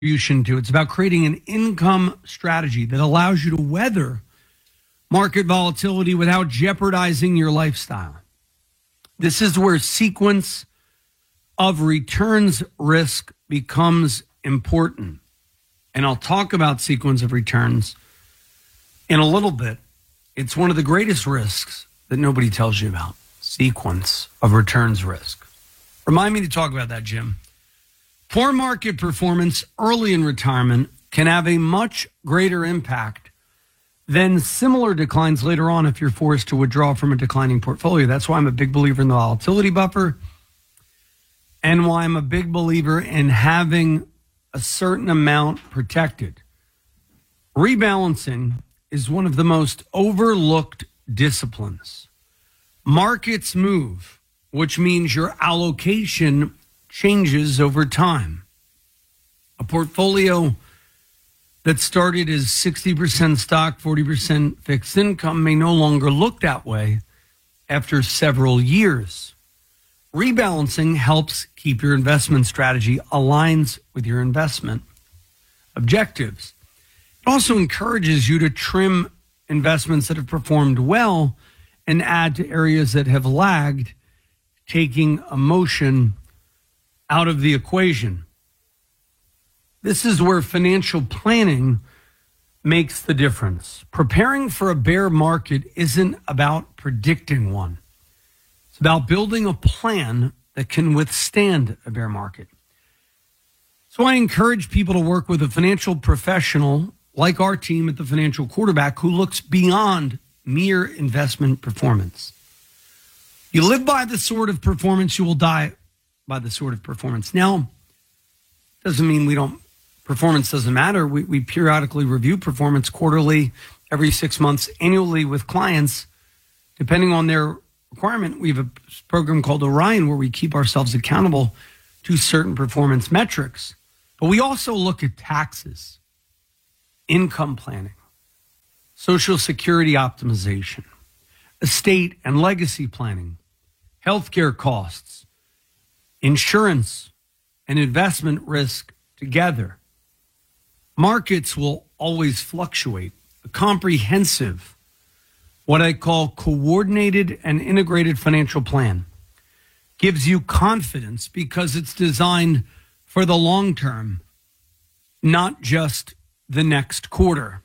contribution to. It's about creating an income strategy that allows you to weather market volatility without jeopardizing your lifestyle. This is where sequence of returns risk becomes important. And I'll talk about sequence of returns in a little bit. It's one of the greatest risks that nobody tells you about. Sequence of returns risk. Remind me to talk about that, Jim. Poor market performance early in retirement can have a much greater impact than similar declines later on if you're forced to withdraw from a declining portfolio. That's why I'm a big believer in the volatility buffer and why I'm a big believer in having a certain amount protected. Rebalancing is one of the most overlooked disciplines. Markets move, which means your allocation changes over time. A portfolio that started as 60% stock, 40% fixed income may no longer look that way after several years. Rebalancing helps keep your investment strategy aligns with your investment objectives. It also encourages you to trim investments that have performed well and add to areas that have lagged, taking emotion out of the equation. This is where financial planning makes the difference. Preparing for a bear market isn't about predicting one. It's about building a plan that can withstand a bear market. So I encourage people to work with a financial professional like our team at the Financial Quarterback who looks beyond mere investment performance. You live by the sort of performance, you will die by the sort of performance. Now, doesn't mean performance doesn't matter. We periodically review performance quarterly, every 6 months, annually with clients, depending on their requirement. We have a program called Orion where we keep ourselves accountable to certain performance metrics. But we also look at taxes, income planning, Social Security optimization, estate and legacy planning, healthcare costs, insurance, and investment risk together. Markets will always fluctuate. A comprehensive, what I call coordinated and integrated financial plan gives you confidence because it's designed for the long term, not just the next quarter.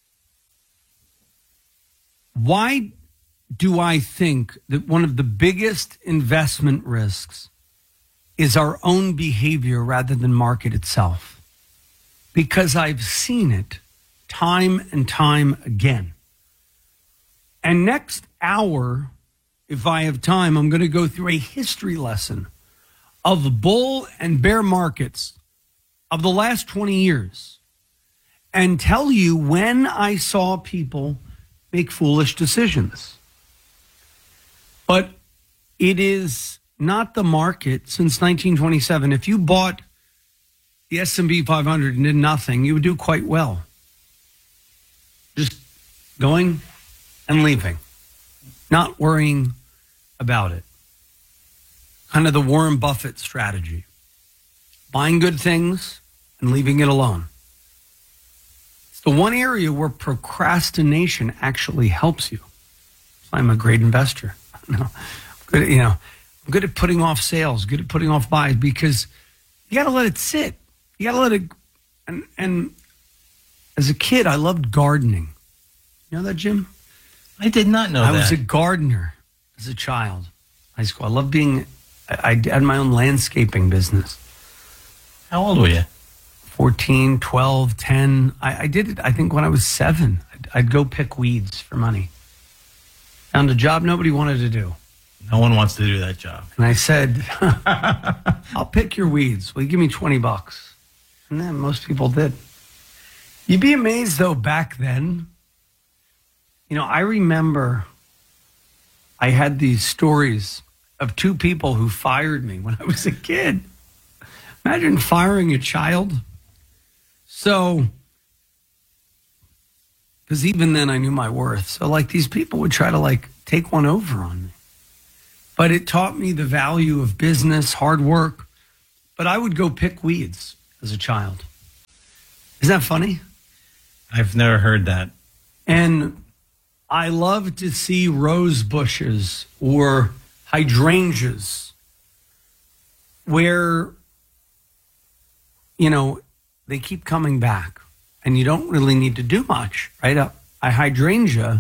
Why do I think that one of the biggest investment risks is our own behavior rather than market itself? Because I've seen it time and time again. And next hour, if I have time, I'm going to go through a history lesson of bull and bear markets of the last 20 years and tell you when I saw people make foolish decisions. But it is not the market since 1927. If you bought the S&P 500 and did nothing, you would do quite well. Just going and leaving, not worrying about it. Kind of the Warren Buffett strategy. Buying good things and leaving it alone. It's the one area where procrastination actually helps you. I'm a great investor. I'm good at putting off sales, good at putting off buys, because you got to let it sit. You got to let it. And as a kid, I loved gardening. You know that, Jim? I did not know that. I was a gardener as a child. High school. I loved I had my own landscaping business. How old were you? 14, 12, 10. I did it, I think, when I was 7. I'd go pick weeds for money. Found a job nobody wanted to do. No one wants to do that job. And I said, I'll pick your weeds. Will you give me $20? And then most people did. You'd be amazed, though, back then. I remember I had these stories of 2 people who fired me when I was a kid. Imagine firing a child. So, because even then I knew my worth. So, these people would try to, take one over on me. But it taught me the value of business, hard work. But I would go pick weeds as a child. Isn't that funny? I've never heard that. And I love to see rose bushes or hydrangeas where, they keep coming back and you don't really need to do much, right? A hydrangea,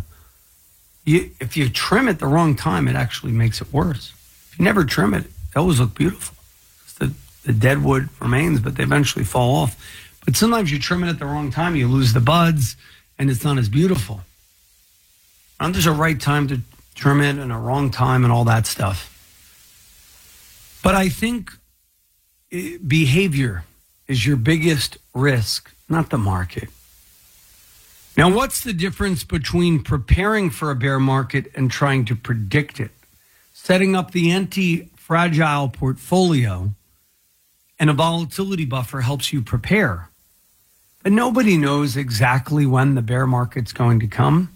if you trim it the wrong time, it actually makes it worse. If you never trim it, it always look beautiful. The dead wood remains, but they eventually fall off. But sometimes you trim it at the wrong time, you lose the buds, and it's not as beautiful. And there's a right time to trim it and a wrong time and all that stuff. But I think behavior is your biggest risk, not the market. Now, what's the difference between preparing for a bear market and trying to predict it? Setting up the anti-fragile portfolio and a volatility buffer helps you prepare. But nobody knows exactly when the bear market's going to come.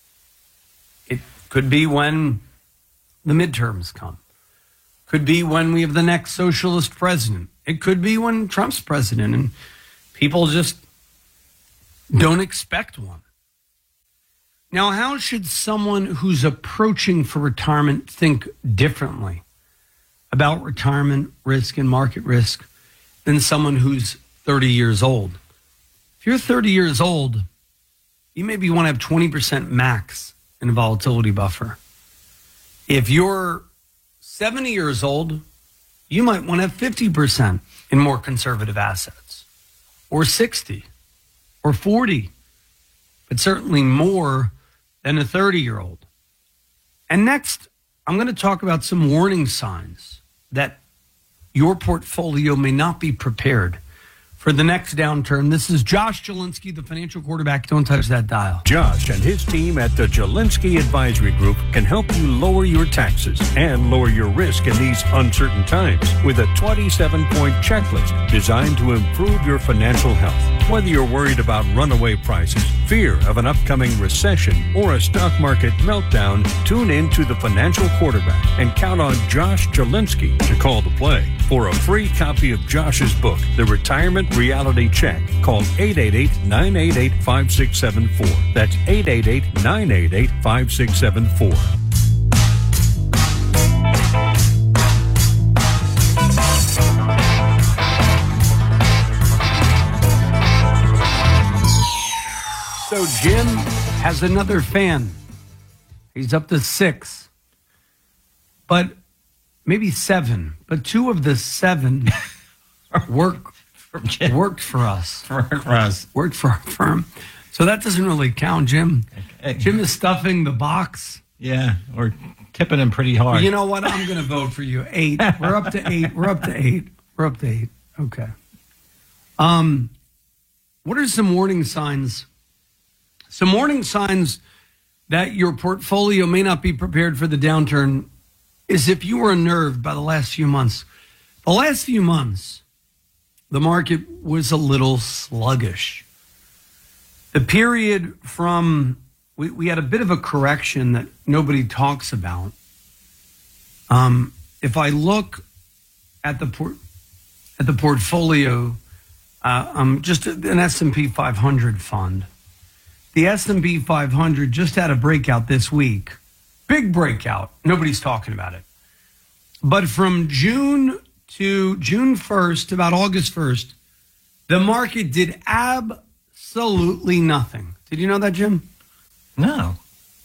It could be when the midterms come. Could be when we have the next socialist president. It could be when Trump's president and people just don't expect one. Now, how should someone who's approaching for retirement think differently about retirement risk and market risk than someone who's 30 years old? If you're 30 years old, you maybe want to have 20% max in a volatility buffer. If you're 70 years old, you might want to have 50% in more conservative assets, or 60, or 40, but certainly more than a 30-year-old. And next, I'm going to talk about some warning signs that your portfolio may not be prepared for the next downturn. This is Josh Jelinski, the financial quarterback. Don't touch that dial. Josh and his team at the Jelinski Advisory Group can help you lower your taxes and lower your risk in these uncertain times with a 27-point checklist designed to improve your financial health. Whether you're worried about runaway prices, fear of an upcoming recession, or a stock market meltdown, tune in to the Financial Quarterback and count on Josh Jelinski to call the play. For a free copy of Josh's book, The Retirement Reality Check, call 888-988-5674. That's 888-988-5674. So Jim has another fan. He's up to 6, but maybe 7. But 2 of the 7 worked for us. Worked for our firm. So that doesn't really count, Jim. Jim is stuffing the box. Yeah, we're tipping him pretty hard. You know what? I'm going to vote for you. 8. We're up to 8. We're up to 8. Okay. What are some warning signs? Some warning signs that your portfolio may not be prepared for the downturn is if you were unnerved by the last few months. The last few months, the market was a little sluggish. The period from, we had a bit of a correction that nobody talks about. If I look at the portfolio, just an S&P 500 fund. The S&P 500 just had a breakout this week. Big breakout. Nobody's talking about it. But from June to June 1st, about August 1st, the market did absolutely nothing. Did you know that, Jim? No.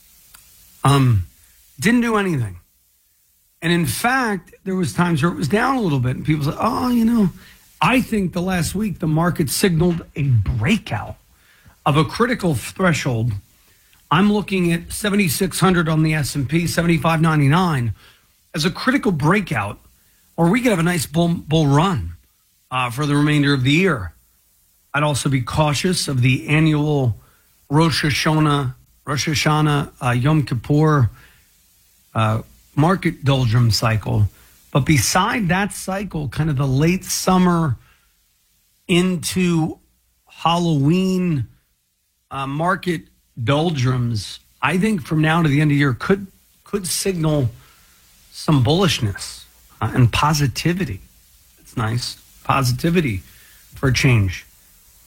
Didn't do anything. And in fact, there was times where it was down a little bit and people said, I think the last week the market signaled a breakout of a critical threshold. I'm looking at 7,600 on the S&P, 7,599 as a critical breakout, or we could have a nice bull run for the remainder of the year. I'd also be cautious of the annual Rosh Hashanah, Yom Kippur market doldrum cycle. But beside that cycle, kind of the late summer into Halloween market doldrums, I think from now to the end of the year could signal some bullishness and positivity. It's nice. Positivity for a change.